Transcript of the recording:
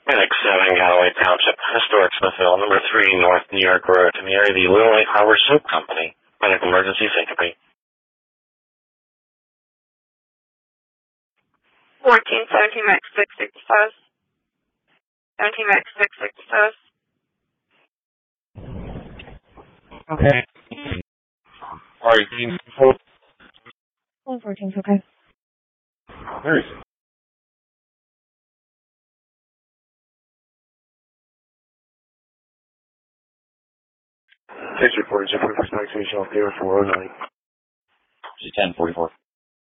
Annex 7, Galloway Township, Historic Smithville, number 3, North New York Road, to Mary the Little Lake Harbor Soap Company. Medical emergency syncope. 17 Max 665. 17 Max 665. Okay. Alright, Dean. 114's okay. There is. Six reporting, 7 for Station off the air 409. 1044.